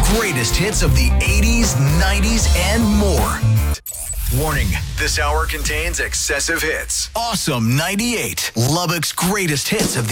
greatest hits of the 80s, 90s, and more. Warning, this hour contains excessive hits. Awesome 98, Lubbock's greatest hits of the